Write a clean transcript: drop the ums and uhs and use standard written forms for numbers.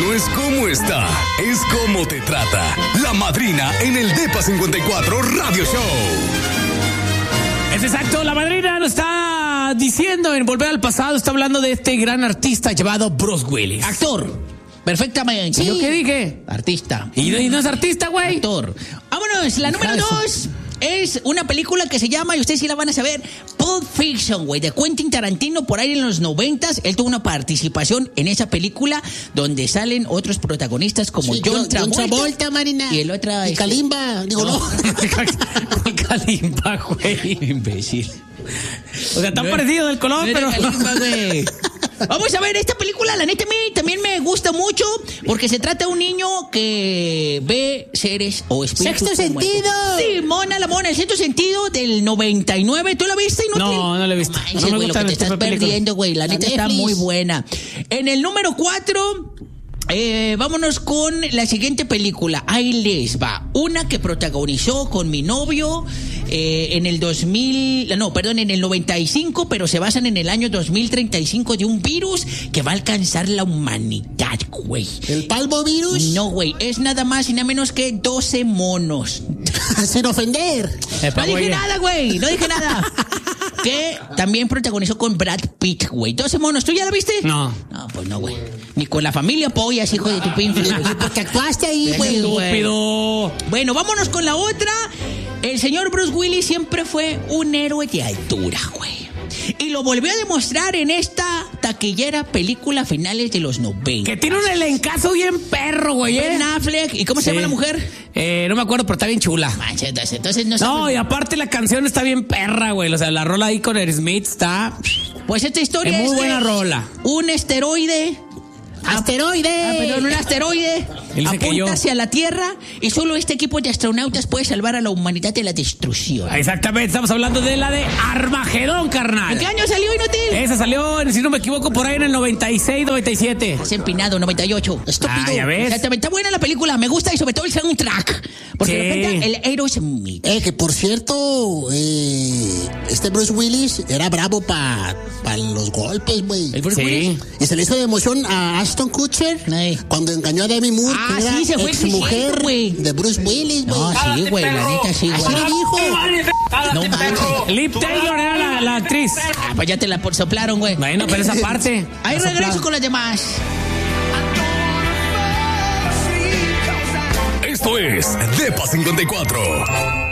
no es cómo está, es cómo te trata. La Madrina en el Depa 54 Radio Show. Es exacto, la madrina nos está diciendo en Volver al Pasado, está hablando de este gran artista llamado Bruce Willis. Actor. Perfectamente. ¿Y yo qué dije? Artista. ¿Y no es artista, güey? Actor. Vámonos, la número 2 es una película que se llama, y ustedes sí la van a saber, Pulp Fiction, güey, de Quentin Tarantino, por ahí en los 90s. Él tuvo una participación en esa película donde salen otros protagonistas como John Travolta, Marina. y el otro... Y Kalimba, digo, no. Kalimba, güey. Imbécil. O sea, tan parecido del color, pero... Kalimba, güey. Vamos a ver, esta película, la neta, a mí también me gusta mucho porque se trata de un niño que ve seres o espíritus. ¡Sexto sentido! Sí, la mona, el sexto sentido del 99. ¿Tú la viste? No la he visto. No me gusta, lo que te estás perdiendo, güey. La neta está muy buena. En el número 4... vámonos con la siguiente película. Ahí les va. Una que protagonizó con mi novio en el 95, pero se basan en el año 2035 de un virus que va a alcanzar la humanidad, güey. ¿El palvovirus? No, güey. Es nada más y nada menos que 12 monos. Sin ofender. No dije nada, güey. No dije nada. Que también protagonizó con Brad Pitt, güey. 12 monos. ¿Tú ya la viste? No. No, pues no, güey. Ni con la familia Pollas, hijo de tu pinche. Porque actuaste ahí, güey. Estúpido. Bueno, vámonos con la otra. El señor Bruce Willis siempre fue un héroe de altura, güey. Y lo volvió a demostrar en esta taquillera película finales de los 90. Que tiene un elencazo bien perro, güey, Ben Affleck. ¿Y cómo se llama la mujer? No me acuerdo, pero está bien chula. Manchetas, entonces no No, y aparte la canción está bien perra, güey. O sea, la rola ahí con Aerosmith está... Pues esta historia es muy buena rola. Un asteroide... ¡Asteroide! Un asteroide apunta hacia la Tierra y solo este equipo de astronautas puede salvar a la humanidad de la destrucción. Exactamente, estamos hablando de la de Armagedón, carnal. ¿En qué año salió, inútil? Esa salió, si no me equivoco, por ahí en el 96, 97. Es empinado, 98. Estúpido. Ya ves. Exactamente, está buena la película, me gusta y sobre todo el soundtrack. Porque de repente el Aerosmith. Que por cierto, este Bruce Willis era bravo para los golpes, güey. ¿El Bruce Willis? Y se le hizo de emoción a Ashton Kutcher cuando engañó a Demi Moore, que era se fue exmujer de Bruce Willis, güey. No, sí, güey, la neta sí, güey. Así lo dijo. No manches. Liv Taylor era la actriz. Pues ya te la soplaron, güey. Bueno, pero esa parte. Ahí regreso con las demás. Esto es Depa 54.